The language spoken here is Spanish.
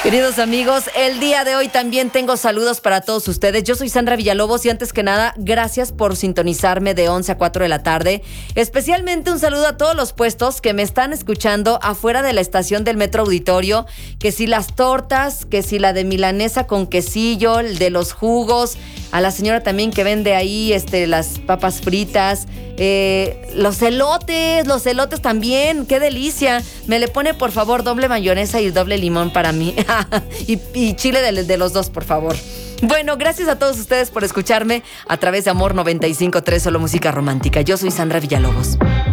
Queridos amigos, el día de hoy también tengo saludos para todos ustedes. Yo soy Sandra Villalobos y antes que nada, gracias por sintonizarme de 11 a 4 de la tarde. Especialmente un saludo a todos los puestos que me están escuchando afuera de la estación del Metro Auditorio. Que si las tortas, que si la de milanesa con quesillo, el de los jugos. A la señora también que vende ahí las papas fritas. Los elotes también, qué delicia. Me le pone por favor doble mayonesa y doble limón para mí. y chile de los dos, por favor. Bueno, gracias a todos ustedes por escucharme a través de Amor 95.3, solo música romántica. Yo soy Sandra Villalobos.